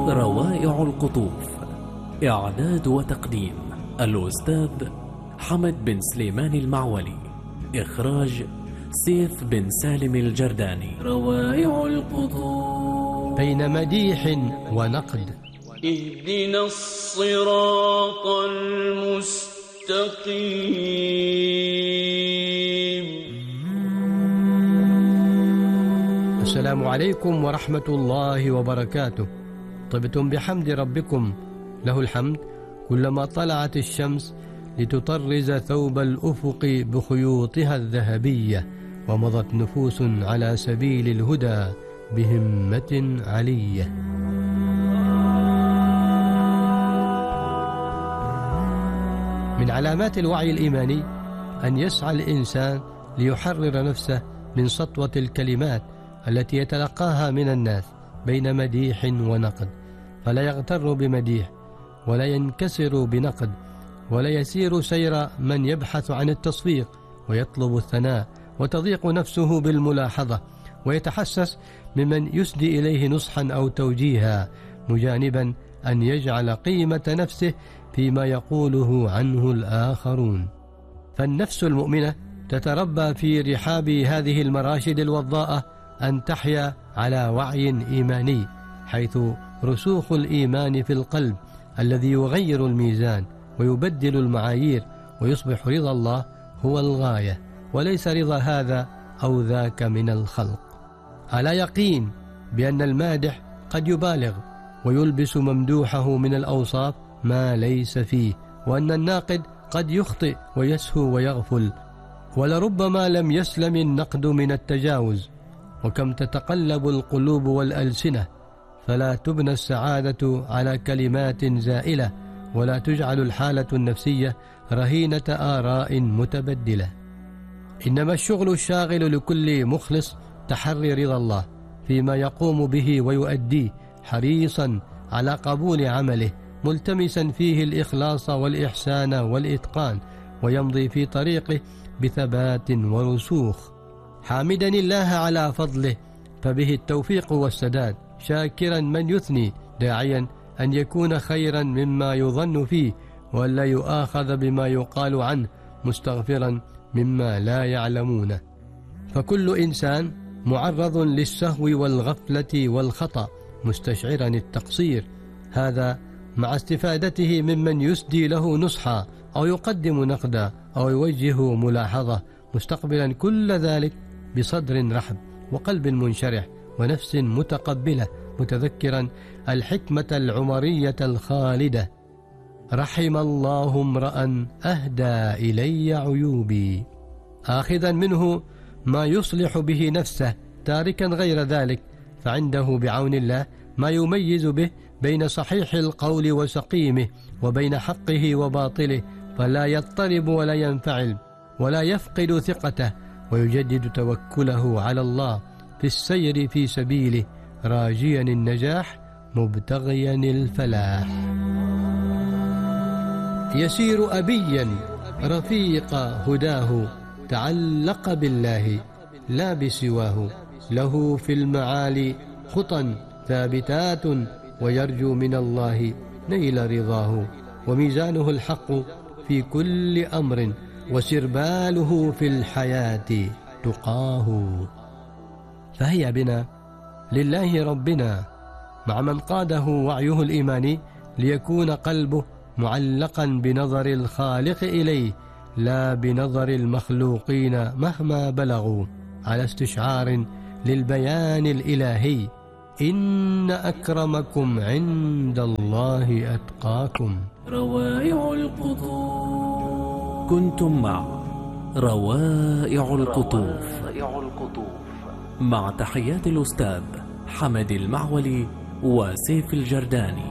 روائع القطوف. إعداد وتقديم الأستاذ حمد بن سليمان المعولي. إخراج سيف بن سالم الجرداني. روائع القطوف. بين مديح ونقد. اهدنا الصراط المستقيم. السلام عليكم ورحمة الله وبركاته. طبتم بحمد ربكم، له الحمد كلما طلعت الشمس لتطرز ثوب الأفق بخيوطها الذهبية، ومضت نفوس على سبيل الهدى بهمة علية. من علامات الوعي الإيماني أن يسعى الإنسان ليحرر نفسه من سطوة الكلمات التي يتلقاها من الناس بين مديح ونقد، فلا يغتر بمديح ولا ينكسر بنقد، ولا يسير سير من يبحث عن التصفيق ويطلب الثناء، وتضيق نفسه بالملاحظة ويتحسس ممن يسدي إليه نصحا أو توجيها، مجانبا أن يجعل قيمة نفسه فيما يقوله عنه الآخرون. فالنفس المؤمنة تتربى في رحاب هذه المراشد الوضاءة أن تحيا على وعي إيماني، حيث رسوخ الإيمان في القلب الذي يغير الميزان ويبدل المعايير، ويصبح رضا الله هو الغاية وليس رضا هذا أو ذاك من الخلق. على يقين بأن المادح قد يبالغ ويلبس ممدوحه من الأوصاف ما ليس فيه، وأن الناقد قد يخطئ ويسهو ويغفل، ولربما لم يسلم النقد من التجاوز. وكم تتقلب القلوب والألسنة، فلا تبنى السعادة على كلمات زائلة، ولا تجعل الحالة النفسية رهينة آراء متبدلة. إنما الشغل الشاغل لكل مخلص تحري رضا الله فيما يقوم به ويؤديه، حريصا على قبول عمله، ملتمسا فيه الإخلاص والإحسان والإتقان، ويمضي في طريقه بثبات ورسوخ، حامدا الله على فضله فبه التوفيق والسداد، شاكرا من يثني، داعيا أن يكون خيرا مما يظن فيه ولا يؤاخذ بما يقال عنه، مستغفرا مما لا يعلمونه. فكل إنسان معرض للسهو والغفلة والخطأ، مستشعرا التقصير، هذا مع استفادته ممن يسدي له نصحا أو يقدم نقدا أو يوجه ملاحظة، مستقبلا كل ذلك بصدر رحب وقلب منشرح ونفس متقبلة، متذكرا الحكمة العمرية الخالدة: رحم الله امرأ أهدى إلي عيوبي، آخذا منه ما يصلح به نفسه، تاركا غير ذلك، فعنده بعون الله ما يميز به بين صحيح القول وسقيمه، وبين حقه وباطله، فلا يضطرب ولا ينفعل ولا يفقد ثقته، ويجدد توكله على الله في السير في سبيله، راجيا النجاح مبتغيا الفلاح. يسير أبيا رفيق هداه، تعلق بالله لا بسواه، له في المعالي خطى ثابتات، ويرجو من الله نيل رضاه، وميزانه الحق في كل أمر، وسرباله في الحياة تقاه. فهيا بنا لله ربنا مع من قاده وعيه الإيماني، ليكون قلبه معلقا بنظر الخالق إليه لا بنظر المخلوقين مهما بلغوا، على استشعار للبيان الإلهي: إن أكرمكم عند الله أتقاكم. روائع القطوف. كنتم مع روائع القطوف مع تحيات الأستاذ حمد المعولي وسيف الجرداني.